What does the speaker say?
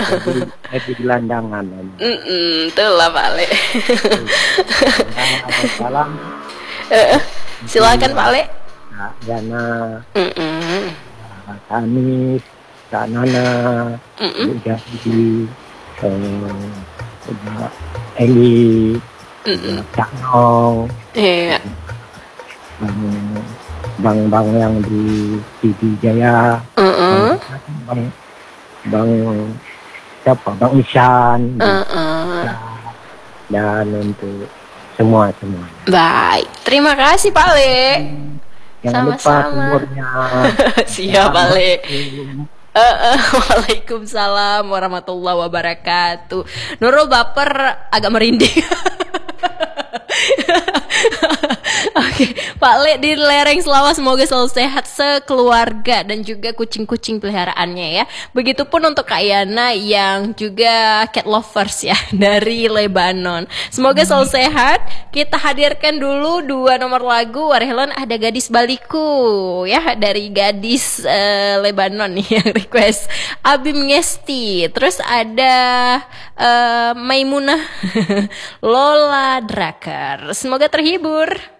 Jadi gelandangan. Itulah Pak Le. Ada salam. Silakan Pak Le. Kak Yana, Kak Anis, Kak Nana, Bu Jadi, Eli, Kak Nong, Iya. bang yang di TV Jaya, bang siapa, Bang Isan, dan untuk semua. Baik, terima kasih Pak Le. Jangan lupa Sama-sama. umurnya. Siap Pak Le. Waalaikumsalam warahmatullahi wabarakatuh. Nurul baper agak merinding. Oke, Pak Le di lereng Selawah semoga selalu sehat sekeluarga dan juga kucing-kucing peliharaannya ya. Begitupun untuk Kak Yana yang juga cat lovers ya dari Lebanon. Semoga selalu sehat. Kita hadirkan dulu 2 nomor lagu. Warhelon ada Gadis Baliku ya dari Gadis Lebanon nih yang request. Abim Ngesti. Terus ada Maimunah Lola Draker. Semoga terhibur.